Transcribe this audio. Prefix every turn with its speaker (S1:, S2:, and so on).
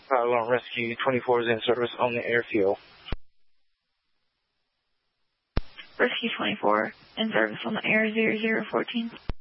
S1: Alarm Rescue 24 is in service on the airfield.
S2: Rescue 24 in service on the air 0014.